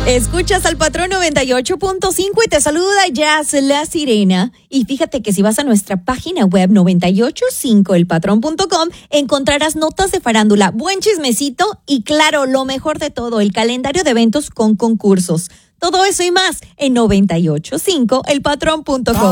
Escuchas al Patrón 98.5 y te saluda Jazz La Sirena. Y fíjate que si vas a nuestra página web 985elpatrón.com encontrarás notas de farándula, buen chismecito y claro, lo mejor de todo, el calendario de eventos con concursos. Todo eso y más en 985elpatrón.com.